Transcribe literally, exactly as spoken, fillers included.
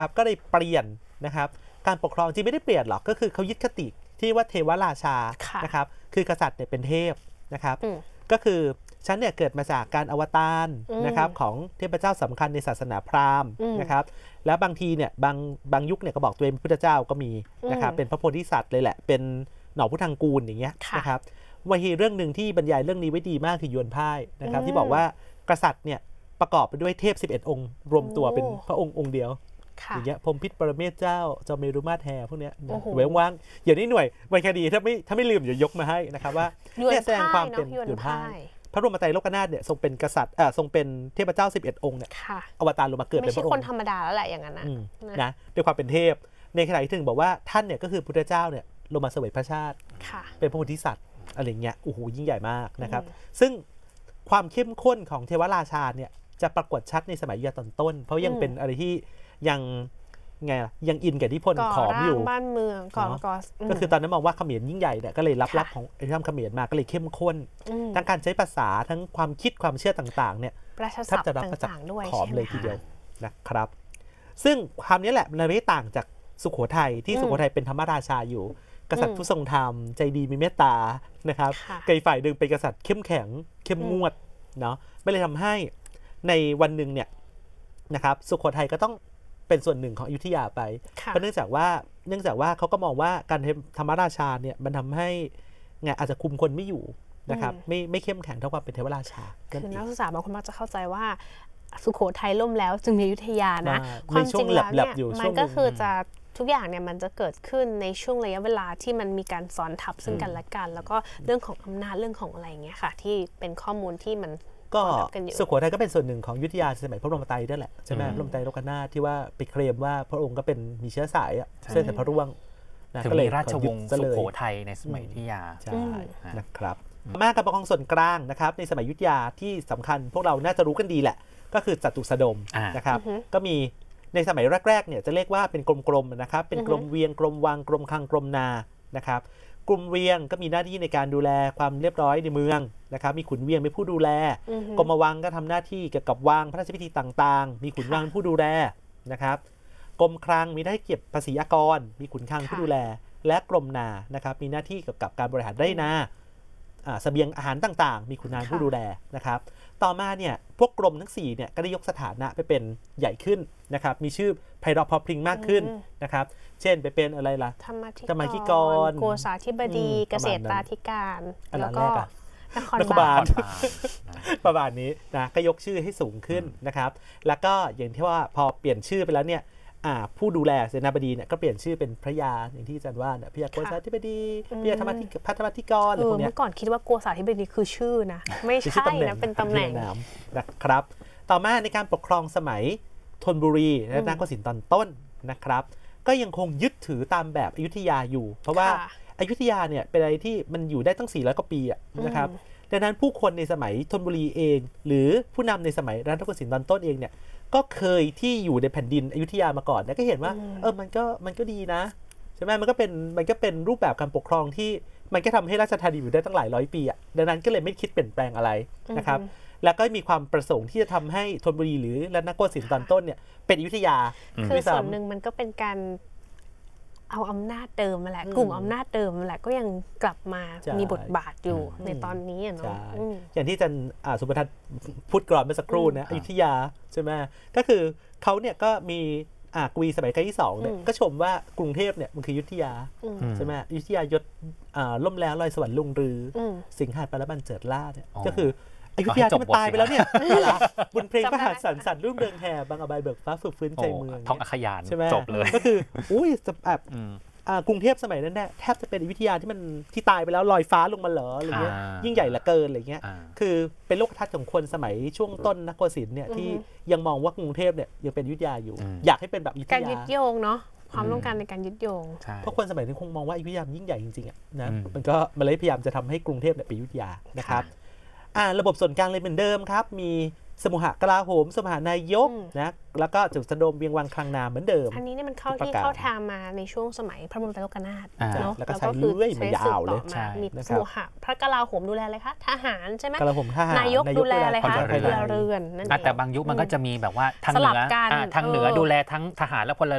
ครับก็เลยเปลี่ยนนะครับการปกครองจริงไม่ได้เปลี่ยนหรอกก็คือเขายึดคติที่ว่าเทวราชานะครับคือกษัตริย์เนี่ยเป็นเทพนะครับก็คือฉันเนี่ยเกิดมาจากการอวตารนะครับของเทพเจ้าสำคัญในศาสนาพราหมณ์นะครับแล้วบางทีเนี่ยบางบางยุคเนี่ยก็บอกตัวเองเป็นพุทธเจ้าก็มีนะครับเป็นพระโพธิสัตว์เลยแหละเป็นหน่อพุทธังกูลอย่างเงี้ยนะครับวันที่เรื่องหนึ่งที่บรรยายเรื่องนี้ไว้ดีมากคือยวนพ่ายนะครับที่บอกว่ากษัตริย์เนี่ยประกอบไปด้วยเทพสิบเอ็ดองค์รวมตัวเป็นพระองค์องค์เดียวอย่างเงี้ยพรหมพิษปรเมศเจ้าจอมเมรุมาตรแห่พวกเนี้ยเว้นว่างเดี๋ยวนี้หน่วยวันคดีถ้าไม่ถ้าไม่ลืมอย่ายกมาให้นะครับว่าเนี่ยแสดงความเป็นยวนพ่ายพระบรมไตรโลกนาถเนี่ยทรงเป็นกษัตริย์อ่าทรงเป็นเทพเจ้าสิบเอ็ดองค์เนี่ยอวตารลงมาเกิดเป็นพระองค์ไม่ใช่คนธรรมดาแล้วแหละอย่างนั้นนะนะด้วยความเป็นเทพในขณะที่ถึงบอกว่าท่านเนี่ยก็คือพุทธเจ้าเนี่ยลงมาเสวยพระชาติเป็นพระโพธิสัตว์อะไรเงี้ยโอ้โหยิ่งใหญ่มากนะครับซึ่งความเข้มข้นของเทวราชาเนี่ยจะปรากฏชัดในสมัยยุคตอนต้นเพราะยังเป็นอะไรที่ยังไงล่ะยังอินกับอิทธิพลขอมอยู่บ้านเมืองก่อนก็คือตอนนั้นมองว่าเขมรยิ่งใหญ่เนี่ยก็เลยรับรับของไอ้ที่ทำเขมรมาก็เลยเข้มข้นทั้งการใช้ภาษาทั้งความคิดความเชื่อต่างๆเนี่ยท่านจะรับมาจากขอมเลยทีเดียวนะครับซึ่งความนี้แหละมันไม่ต่างจากสุโขทัยที่สุโขทัยเป็นธรรมราชาอยู่กษัตริย์ผู้ทรงธรรมใจดีมีเมตตานะครับไกลฝ่ายหนึ่งเป็นกษัตริย์เข้มแข็งเข้มงวดเนาะไม่เลยทำให้ในวันหนึ่งเนี่ยนะครับสุโขทัยก็ต้องเป็นส่วนหนึ่งของอยุธยาไปเพราะเนื่องจากว่าเนื่องจากว่าเขาก็มองว่าการธรรมราชาเนี่ยมันทำให้ไงอาจจะคุมคนไม่อยู่นะครับไม่ไม่เข้มแข็งเท่าความเป็นเทวราชาคือนักศึกษาบางคนมักจะเข้าใจว่าสุโขทัยล่มแล้วจึงมีอยุธยานะความจริงแล้วเนี่ยมันก็คือจะทุกอย่างเนี่ยมันจะเกิดขึ้นในช่วงระยะเวลาที่มันมีการซ้อนทับซึ่งกันและกันแล้วก็เรื่องของอำนาจเรื่องของอะไรอย่างเงี้ยค่ะที่เป็นข้อมูลที่มันก็สุโขทัยก็เป็นส่วนหนึ่งของอยุธยาสมัยพระบรมไตรนั่นแหละใช่ไหมพระบรมไตรโลกนาถที่ว่าไปเคลมว่าพระองค์ก็เป็นมีเชื้อสายเส้นแต่พระร่วงถึงมีราชวงศ์สุโขทัยในสมัยอยุธยาใช่นะครับมาการปกครองส่วนกลางนะครับในสมัยอยุธยาที่สำคัญพวกเราน่าจะรู้กันดีแหละก็คือจตุสดมนะครับก็มีในสมัยแรกๆเนี่ยจะเรียกว่าเป็นกรมๆนะครับเป็นกรมเวียงกรมวังกรมคลังกรมนานะครับกรมเวียงก็มีหน้าที่ในการดูแลความเรียบร้อยในเมืองนะครับมีขุนเวียงเป็นผู้ดูแลกรมวังก็ทำหน้าที่เกี่ยวกับวังพระราชพิธีต่างๆมีขุนวังผู้ดูแลนะครับกรมคลังมีหน้าที่เก็บภาษีอากรมีขุนคลังผู้ดูแลและกรมนานะครับมีหน้าที่เกี่ยวกับการบริหารไร่นาเสบียงอาหารต่างๆมีขุนนางผู้ดูแลนะครับต่อมาเนี่ยพวกกรมทั้งสี่เนี่ยก็ได้ยกสถานะไปเป็นใหญ่ขึ้นนะครับมีชื่อไพเราะเพราะพริ้งมากขึ้นนะครับเช่นไปเป็นอะไรล่ะธรรมาธิกรโกษาธิบดีเกษตราธิการแล้วก็นครบาลประมาณนี้นะก็ยกชื่อให้สูงขึ้นนะครับแล้วก็อย่างที่ว่าพอเปลี่ยนชื่อไปแล้วเนี่ยผู้ดูแลเสนาบดีเนี่ยก็เปลี่ยนชื่อเป็นพระยาอย่างที่อาจารย์ว่าเนี่ยพระยาโกษาธิบดีพระยาธรรมธิพัฒนธิกรอะไรพวกนี้เมื่อก่อนคิดว่าโกษาธิบดีคือชื่อนะไม่ใช่นะเป็นตำแหน่งนะครับต่อมาในการปกครองสมัยธนบุรีและนครศรีตอนต้นนะครับก็ยังคงยึดถือตามแบบอยุธยาอยู่เพราะว่าอยุธยาเนี่ยเป็นอะไรที่มันอยู่ได้ตั้งสี่ร้อยกว่าปีนะครับดังนั้นผู้คนในสมัยธนบุรีเองหรือผู้นำในสมัยรัตนโกสินทร์ตอนต้นเองเนี่ยก็เคยที่อยู่ในแผ่นดินอยุธยามาก่อนนะก็เห็นว่าเออมันก็มันก็ดีนะใช่ไหมมันก็เป็นมันก็เป็นรูปแบบการปกครองที่มันก็ทำให้ราชธานีอยู่ได้ตั้งหลายร้อยปีอ่ะดังนั้นก็เลยไม่คิดเปลี่ยนแปลงอะไรนะครับแล้วก็มีความประสงค์ที่จะทำให้ธนบุรีหรือรัตนโกสินทร์ตอนต้นเนี่ยเป็นอยุธยาคือส่วนหนึ่งมันก็เป็นการเอาอำนาจเดิมมาแหละกลุ่มอำนาจเดิมมาแหละก็ยังกลับมามีบทบาทอยู่ในตอนนี้เนาะอย่างที่อาจารย์สุภทัศน์พูดกรอนเมื่อสักครู่นะอยุธยาใช่ไหมก็คือเขาเนี่ยก็มีกวีสมัยรัชกาลที่สองเนี่ยก็ชมว่ากรุงเทพเนี่ยมันคืออยุธยาใช่ไหมอยุธยายศล่มแล้วลอยสวรรค์ลุงรือสิงหาปรบันเจิดล่าเนี่ยก็คืออยุธยาที่มันตายไปแล้วเนี่ยบนเพลงพระหัตถ์สันสันรุ่งเรืองแห่บางอบายเบิกฟ้าฝึกฟื้นใจเมืองท้องอัคยานใช่ไหมจบเลยก็คืออุ้ยแบบกรุงเทพสมัยนั้นแน่แทบจะเป็นอยุธยาที่มันที่ตายไปแล้วลอยฟ้าลงมาเหรออะไรเงี้ยยิ่งใหญ่เหลือเกินอะไรเงี้ยคือเป็นโลกทัศน์ของคนสมัยช่วงต้นนครศรีเนี่ยที่ยังมองว่ากรุงเทพเนี่ยยังเป็นอยุธยาอยู่อยากให้เป็นแบบอยุธยาการยึดโยงเนาะความต้องการในการยึดโยงเพราะคนสมัยนั้นคงมองว่าอยุธยายิ่งใหญ่จริงๆอ่ะนะมันก็มันเลยพยายามจะทำให้กรุงเทพเนี่ยเป็นอยุธยานะครับระบบส่วนกลางเลยเหมือนเดิมครับมีสมุหกลาโหมสมหานายกนะแล้วก็จุดสะดมเวียงวังคลังนาเหมือนเดิมอันนี้เนี่ยมันเข้าที่เข้าทางมาในช่วงสมัยพระบรมไตรโลกนาถเนาะแล้วก็ใช้เรื่อยมายาวเลยมีสมุหะพระกลาโหมดูแลอะไรคะทหารใช่ไหมกลาโหมทหารนายกดูแลอะไรคะพลเรือนนั่นเองแต่บางยุคมันก็จะมีแบบว่าทางเหนือทางเหนือดูแลทั้งทหารและพล